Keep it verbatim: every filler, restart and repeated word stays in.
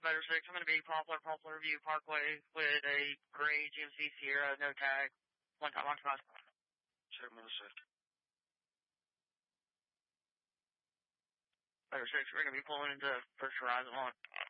Motor six, I'm going to be Poplar, Poplar View Parkway with a gray G M C Sierra, no tag, one time on cross. Check Motor six. Motor six, we're going to be pulling into First Horizon one.